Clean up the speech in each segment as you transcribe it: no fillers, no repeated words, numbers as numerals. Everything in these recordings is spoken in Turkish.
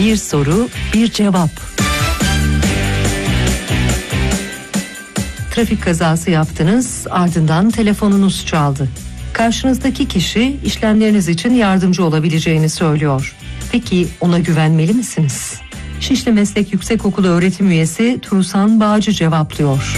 Bir soru, bir cevap. Trafik kazası yaptınız, ardından telefonunuz çaldı. Karşınızdaki kişi işlemleriniz için yardımcı olabileceğini söylüyor. Peki ona güvenmeli misiniz? Şişli Meslek Yüksekokulu öğretim üyesi Turusan Bağcı cevaplıyor.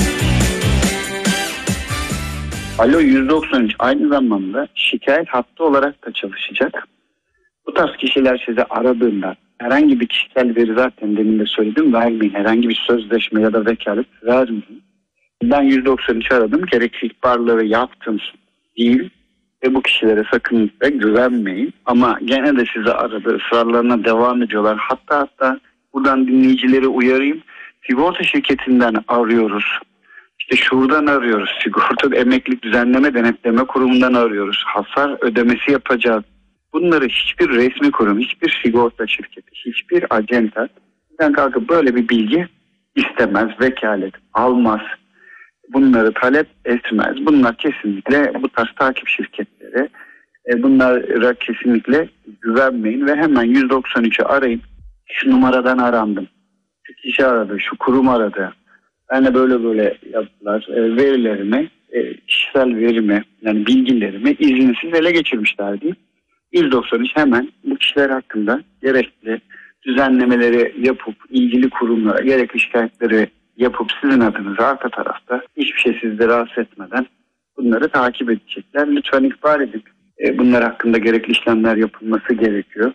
Alo 193 aynı zamanda şikayet hattı olarak da çalışacak. Bu tarz kişiler size aradığında herhangi bir kişisel veri, zaten demin de söyledim, vermeyin. Herhangi bir sözleşme ya da vekalet vermeyin. Ben 193 aradım, gerekli ihbarları yaptım değil ve bu kişilere sakın güvenmeyin. Ama gene de size aradı, ısrarlarına devam ediyorlar. Hatta buradan dinleyicileri uyarayım. Sigorta şirketinden arıyoruz. İşte şuradan arıyoruz. Sigorta Emeklilik Düzenleme Denetleme Kurumu'ndan arıyoruz. Hasar ödemesi yapacağız. Bunları hiçbir resmi kurum, hiçbir sigorta şirketi, hiçbir acenta kalkıp böyle bir bilgi istemez, vekalet almaz. Bunları talep etmez. Bunlar kesinlikle bu tarz takip şirketleri, bunlara kesinlikle güvenmeyin ve hemen 193'ü arayın. Şu numaradan arandım. Şu kişi aradı, şu kurum aradı. Ben de böyle yaptılar. Verilerimi, kişisel verimi, yani bilgilerimi izinsiz ele geçirmişler diye. 193 hemen bu kişiler hakkında gerekli düzenlemeleri yapıp ilgili kurumlara gerekli şikayetleri yapıp sizin adınıza arka tarafta hiçbir şey sizi rahatsız etmeden bunları takip edecekler. Lütfen ihbar edin. Bunlar hakkında gerekli işlemler yapılması gerekiyor.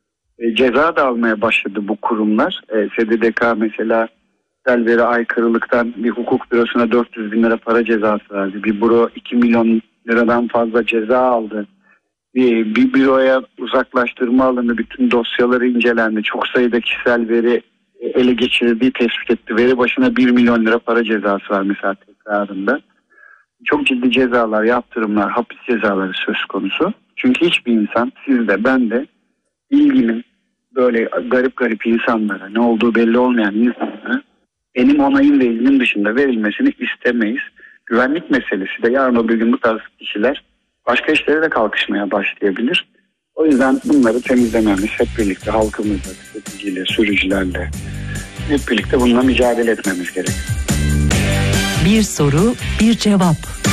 Ceza da almaya başladı bu kurumlar. SDDK mesela kişisel veri aykırılıktan bir hukuk bürosuna 400 bin lira para cezası verdi. Bir büro 2 milyon liradan fazla ceza aldı. Bir büroya uzaklaştırma alındı. Bütün dosyaları incelendi. Çok sayıda kişisel veri ele geçirildiği tespit etti. Veri başına 1 milyon lira para cezası var mesela tekrarında. Çok ciddi cezalar, yaptırımlar, hapis cezaları söz konusu. Çünkü hiçbir insan, siz de ben de ilginin böyle garip insanlara, ne olduğu belli olmayan insanlara benim onayım ve ilginin dışında verilmesini istemeyiz. Güvenlik meselesi de yarın o bir gün bu tarz kişiler başka işlere de kalkışmaya başlayabilir. O yüzden bunları temizlememiz hep birlikte halkımızla, tüketiciyle, sürücülerle hep birlikte bununla mücadele etmemiz gerekiyor. Bir soru, bir cevap.